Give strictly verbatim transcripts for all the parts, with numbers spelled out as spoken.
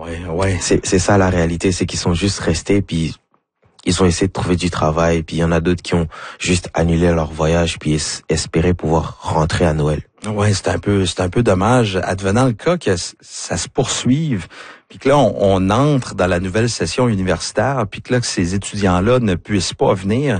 Ouais, ouais. C'est, c'est ça la réalité, c'est qu'ils sont juste restés, puis ils ont essayé de trouver du travail, puis il y en a d'autres qui ont juste annulé leur voyage, puis es- espéré pouvoir rentrer à Noël. Ouais, c'est un peu, c'est un peu dommage. Advenant le cas que ça se poursuive, puis que là on, on entre dans la nouvelle session universitaire, puis que là que ces étudiants-là ne puissent pas venir,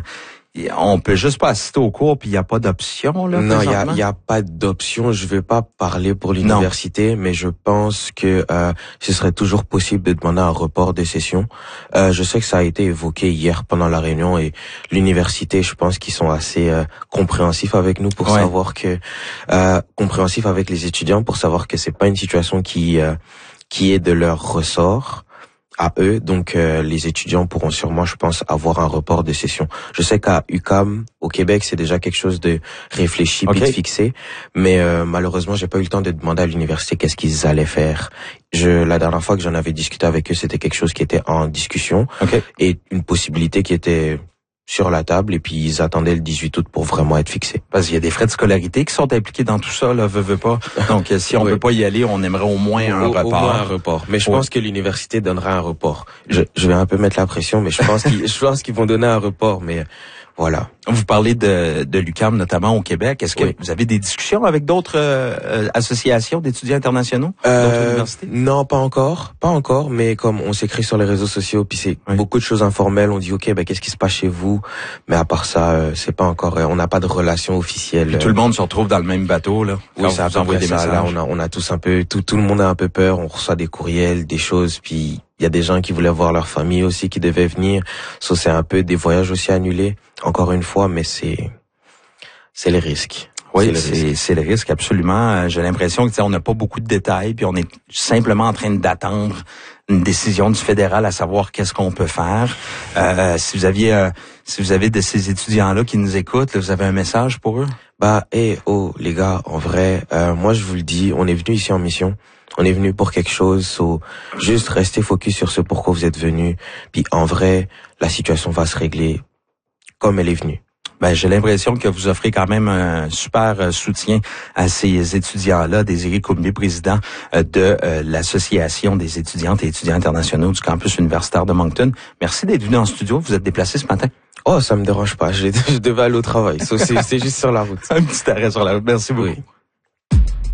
on peut juste pas assister au cours, puis il y a pas d'option là. Non, il y a, présentement? y a pas d'option. Je vais pas parler pour l'université, mais je pense que euh, ce serait toujours possible de demander un report de session. Euh, je sais que ça a été évoqué hier pendant la réunion et l'université, je pense qu'ils sont assez euh, compréhensifs avec nous pour Ouais. savoir que euh, compréhensifs avec les étudiants pour savoir que c'est pas une situation qui euh, qui est de leur ressort à eux, donc euh, les étudiants pourront sûrement, je pense, avoir un report de session. Je sais qu'à U Q A M, au Québec, c'est déjà quelque chose de réfléchi puis Okay. de fixé, mais euh, malheureusement, j'ai pas eu le temps de demander à l'université qu'est-ce qu'ils allaient faire. Je, la dernière fois que j'en avais discuté avec eux, c'était quelque chose qui était en discussion OK. et une possibilité qui était sur la table, et puis ils attendaient le dix-huit août pour vraiment être fixés. Parce qu'il y a des frais de scolarité qui sont impliqués dans tout ça, là, veut, veut pas. Donc, si on Oui. peut pas y aller, on aimerait au moins un Au- report. Au moins un report. Mais je Oui. pense que l'université donnera un report. Je, je vais un peu mettre la pression, mais je pense qu'ils, je pense qu'ils vont donner un report, mais voilà. Vous parlez de, de l'U Q A M, notamment au Québec. Est-ce que Oui. vous avez des discussions avec d'autres euh, associations d'étudiants internationaux, d'autres Euh, universités? non, pas encore, pas encore, mais comme on s'écrit sur les réseaux sociaux, puis c'est Oui. beaucoup de choses informelles, on dit ok, ben qu'est-ce qui se passe chez vous, mais à part ça, euh, c'est pas encore, euh, on n'a pas de relation officielle. Puis tout le monde se retrouve dans le même bateau, là. Oui, quand c'est à vous peu envoyez près des ça. messages. Là, on a, on a tous un peu, tout, tout le monde a un peu peur. On reçoit des courriels, des choses, puis il y a des gens qui voulaient voir leur famille aussi, qui devaient venir. Ça, c'est un peu des voyages aussi annulés. Encore une fois, mais c'est, c'est les risques. Oui, C'est le c'est risque. c'est le risque, absolument. Euh, J'ai l'impression que tu sais, on n'a pas beaucoup de détails, puis on est simplement en train d'attendre une décision du fédéral à savoir qu'est-ce qu'on peut faire. Euh, si vous aviez, euh, si vous avez de ces étudiants-là qui nous écoutent, là, vous avez un message pour eux? Bah, eh, oh, les gars, en vrai, euh, moi, je vous le dis, on est venu ici en mission. On est venu pour quelque chose, so, juste restez focus sur ce pourquoi vous êtes venu. Puis, en vrai, la situation va se régler comme elle est venue. Ben, j'ai l'impression que vous offrez quand même un super euh, soutien à ces étudiants-là. Désiré Coumier, président euh, de euh, l'Association des étudiantes et étudiants internationaux du campus universitaire de Moncton. Merci d'être venu en studio. Vous êtes déplacé ce matin. Oh, ça me dérange pas. Je, je devais aller au travail. So, c'est, c'est juste sur la route. Un petit arrêt sur la route. Merci beaucoup. Oui.